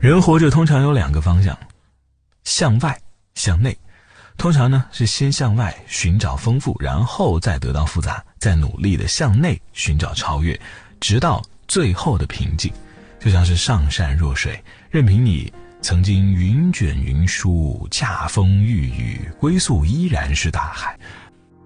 人活着通常有两个方向，向外向内。通常呢是先向外寻找丰富，然后再得到复杂，再努力的向内寻找超越，直到最后的平静。就像是上善若水，任凭你曾经云卷云舒，驾风御雨，归宿依然是大海。